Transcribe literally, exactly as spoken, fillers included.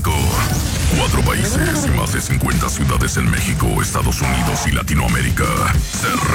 cinco. Cuatro países y más de cincuenta ciudades en México, Estados Unidos y Latinoamérica se